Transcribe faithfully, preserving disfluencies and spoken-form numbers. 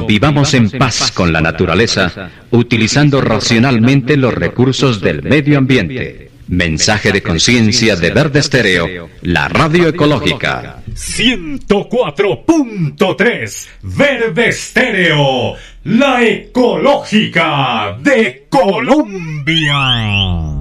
Convivamos en paz con la naturaleza, utilizando racionalmente los recursos del medio ambiente. Mensaje de conciencia de Verde Estéreo, la radio ecológica. ciento cuatro punto tres Verde Estéreo, la ecológica de Colombia.